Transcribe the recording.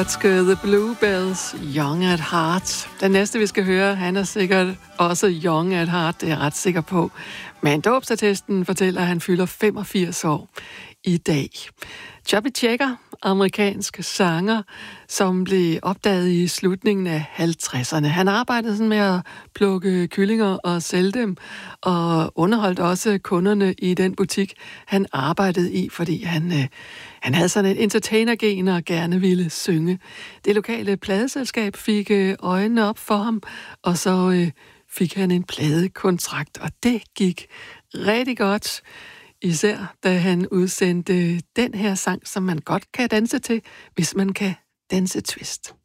The Bluebells, Young at Heart. Den næste, vi skal høre, han er sikkert også young at heart, det er jeg ret sikker på. Men dåbsattesten fortæller, at han fylder 85 år i dag. Chubby Checker, amerikansk sanger, som blev opdaget i slutningen af 50'erne. Han arbejdede sådan med at plukke kyllinger og sælge dem, og underholdt også kunderne i den butik, han arbejdede i, fordi han havde sådan en entertainer-gen og gerne ville synge. Det lokale pladeselskab fik øjnene op for ham, og så fik han en pladekontrakt, og det gik rigtig godt. Især da han udsendte den her sang, som man godt kan danse til, hvis man kan danse twist.